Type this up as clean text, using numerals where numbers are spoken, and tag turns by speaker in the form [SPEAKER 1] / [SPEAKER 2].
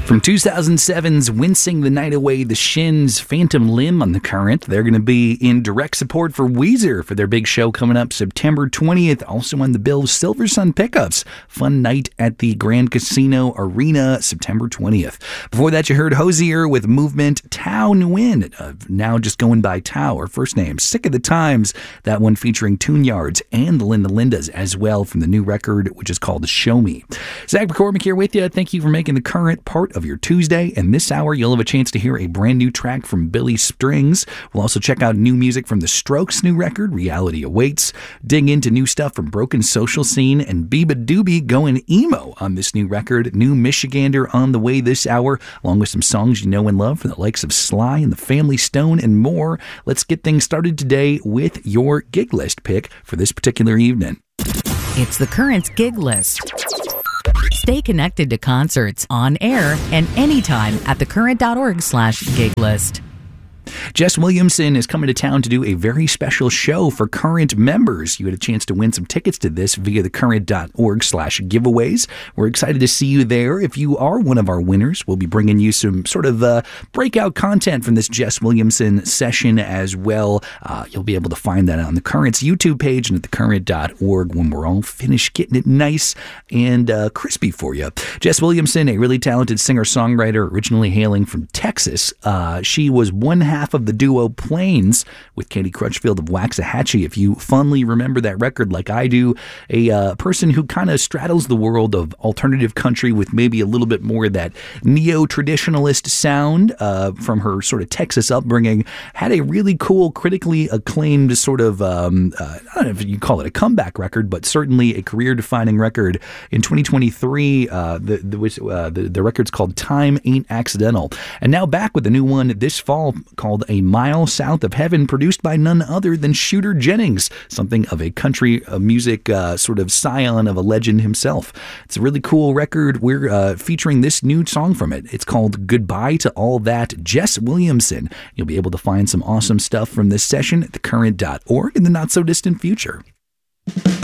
[SPEAKER 1] From 2007's Wincing the Night Away, the Shins' Phantom Limb on The Current. They're going to be in direct support for Weezer for their big show coming up September 20th. Also on the bill, Silver Sun Pickups. Fun night at the Grand Casino Arena, September 20th. Before that, you heard Hozier with Movement. Tao Nguyen, now just going by Tao, her first name. Sick of the Times, that one featuring Tune Yards and the Linda Lindas as well from the new record, which is called Show Me. Zach McCormick here with you. Thank you for making The Current part of your Tuesday, and this hour you'll have a chance to hear a brand new track from Billy Strings. We'll also check out new music from The Strokes' new record, Reality Awaits, dig into new stuff from Broken Social Scene, and Biba Doobie going emo on this new record. New Michigander on the way this hour, along with some songs you know and love from the likes of Sly and the Family Stone and more. Let's get things started today with your gig list pick for this particular evening.
[SPEAKER 2] It's The Current's gig list. Stay connected to concerts on air and anytime at thecurrent.org/gig list.
[SPEAKER 1] Jess Williamson is coming to town to do a very special show for Current members. You had a chance to win some tickets to this via thecurrent.org/giveaways. We're excited to see you there. If you are one of our winners, we'll be bringing you some sort of breakout content from this Jess Williamson session as well. You'll be able to find that on the Current's YouTube page and at thecurrent.org when we're all finished getting it nice and crispy for you. Jess Williamson, a really talented singer-songwriter originally hailing from Texas. She was one half of the duo Plains with Katie Crutchfield of Waxahachie. If you fondly remember that record like I do, a person who kind of straddles the world of alternative country with maybe a little bit more of that neo-traditionalist sound from her sort of Texas upbringing, had a really cool, critically acclaimed sort of, I don't know if you call it a comeback record, but certainly a career-defining record. In 2023, the record's called Time Ain't Accidental. And now back with a new one this fall called A Mile South of Heaven, produced by none other than Shooter Jennings, something of a country music sort of scion of a legend himself. It's a really cool record. We're featuring this new song from it. It's called Goodbye to All That, Jess Williamson. You'll be able to find some awesome stuff from this session at thecurrent.org in the not-so-distant future.